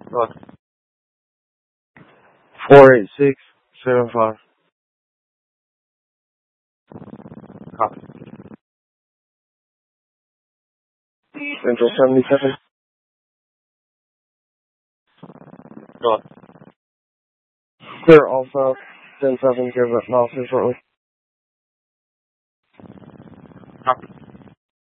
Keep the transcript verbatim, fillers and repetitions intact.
Go ahead. four eight six seven five. Copy. Central seventy-seven. Go ahead. Clear also. ten seven, give it an officer shortly. Copy.